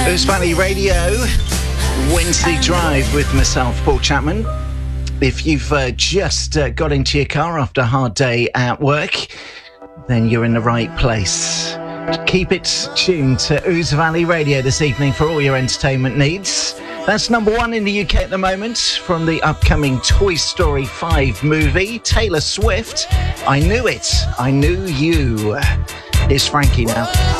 Ouse Valley Radio, Wednesday Drive with myself, Paul Chapman. If you've just got into your car after a hard day at work, then you're in the right place. Keep it tuned to Ouse Valley Radio this evening for all your entertainment needs. That's number one in the UK at the moment from the upcoming Toy Story 5 movie, Taylor Swift. I Knew It, I Knew You. Here's Frankie now.